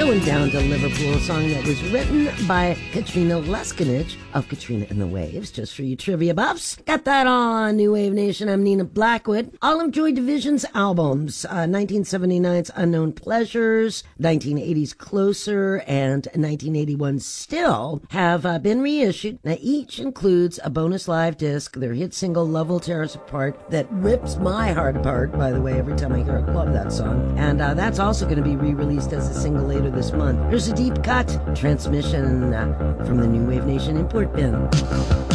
one down to Liverpool, a song that was written by Katrina Leskinich of Katrina and the Waves, just for you trivia buffs. Got that on New Wave Nation. I'm Nina Blackwood. All of Joy Division's albums, 1979's Unknown Pleasures, 1980's Closer, and 1981's Still, have been reissued. Now, each includes a bonus live disc, their hit single Love Will Tear Us Apart, that rips my heart apart, by the way, every time I hear it. Love that song. And that's also going to be re-released as a single later this month. Here's a deep cut transmission from the New Wave Nation import bin.